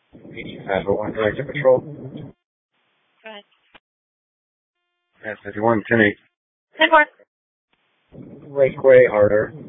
8501, Director Patrol. Go ahead. Yes, 51, 10-8. 10-4. Lakeway, Harder.